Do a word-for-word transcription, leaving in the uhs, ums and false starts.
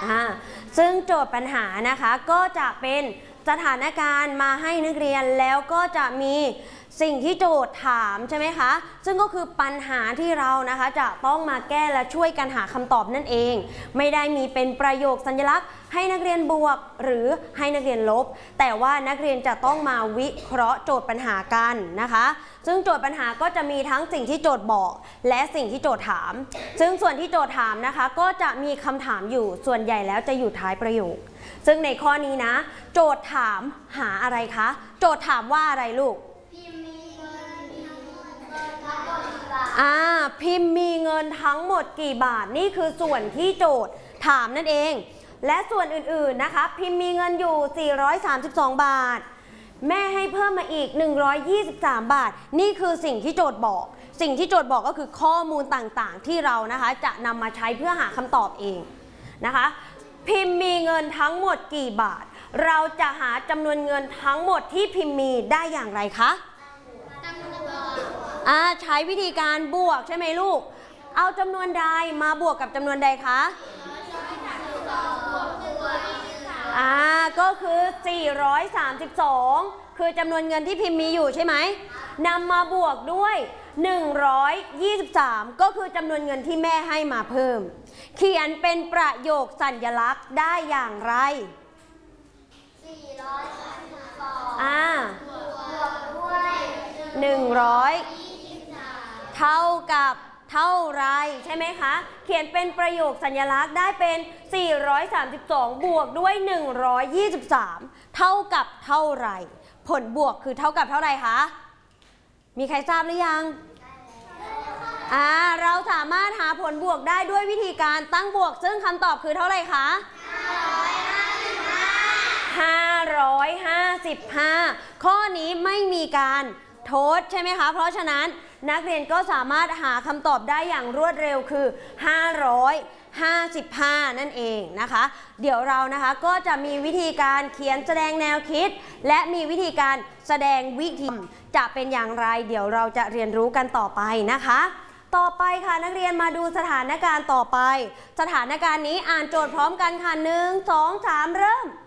อ่าซึ่งโจทย์ปัญหานะคะก็จะเป็นสถานการณ์มาให้นักเรียนแล้วก็จะมีสิ่งที่โจทย์ถามใช่ไหมคะซึ่งก็คือปัญหาที่เรานะคะจะต้องมาแก้และช่วยกันหาคำตอบนั่นเองไม่ได้มีเป็นประโยคสัญลักษณ์ให้นักเรียนบวกหรือให้นักเรียนลบแต่ว่านักเรียนจะต้องมาวิเคราะห์โจทย์ปัญหากันนะคะซึ่งโจทย์ปัญหาก็จะมีทั้งสิ่งที่โจทย์บอกและสิ่งที่โจทย์ถามซึ่งส่วนที่โจทย์ถามนะคะก็จะมีคำถามอยู่ส่วนใหญ่แล้วจะอยู่ท้ายประโยคซึ่งในข้อนี้นะโจทย์ถามหาอะไรคะโจทย์ถามว่าอะไรลูกอ่าพิมพ์มีเงินทั้งหมดกี่บาทนี่คือส่วนที่โจทย์ถามนั่นเองและส่วนอื่นๆนะคะพิมพ์มีเงินอยู่สี่ร้อยสามสิบสองบาทแม่ให้เพิ่มมาอีกหนึ่งร้อยยี่สิบสามบาทนี่คือสิ่งที่โจทย์บอกสิ่งที่โจทย์บอกก็คือข้อมูลต่างๆที่เรานะคะจะนำมาใช้เพื่อหาคำตอบเองนะคะพิมพ์มีเงินทั้งหมดกี่บาทเราจะหาจำนวนเงินทั้งหมดที่พิมพ์มีได้อย่างไรคะอ่าใช้วิธีการบวกใช่ไหมลูกเอาจำนวนใดมาบวกกับจำนวนใดคะอ่าก็คือสี่ร้อยสามสิบสองคือจำนวนเงินที่พิมพ์มีอยู่ใช่ไหมนำมาบวกด้วยหนึ่งร้อยยี่สิบสามก็คือจำนวนเงินที่แม่ให้มาเพิ่มเขียนเป็นประโยคสัญลักษณ์ได้อย่างไรสี่ร้อยสามสิบสองอ่าหนึ่งร้อยเท่ากับเท่าไรใช่ไหมคะเขียนเป็นประโยคสัญลักษณ์ได้เป็นสี่ร้อยสามสิบสองบวกด้วยหนึ่งร้อยยี่สิบสามเท่ากับเท่าไรผลบวกคือเท่ากับเท่าไรคะมีใครทราบหรือยังอ่าเราสามารถหาผลบวกได้ด้วยวิธีการตั้งบวกซึ่งคำตอบคือเท่าไรคะห้าร้อยห้าสิบห้าข้อนี้ไม่มีการทดใช่ไหมคะเพราะฉะนั้นนักเรียนก็สามารถหาคำตอบได้อย่างรวดเร็วคือห้าร้อยห้าสิบห้านั่นเองนะคะเดี๋ยวเรานะคะก็จะมีวิธีการเขียนแสดงแนวคิดและมีวิธีการแสดงวิธีจะเป็นอย่างไรเดี๋ยวเราจะเรียนรู้กันต่อไปนะคะต่อไปค่ะนักเรียนมาดูสถานการณ์ต่อไปสถานการณ์นี้อ่านโจทย์พร้อมกันค่ะหนึ่ง สอง สามเริ่ม